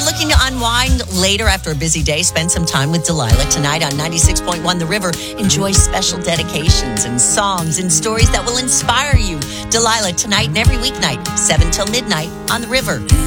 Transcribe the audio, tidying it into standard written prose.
you're looking to unwind later after a busy day, spend some time with Delilah tonight on 96.1 The River. Enjoy special dedications and songs and stories that will inspire you. Delilah tonight and every weeknight, 7 till midnight on The River.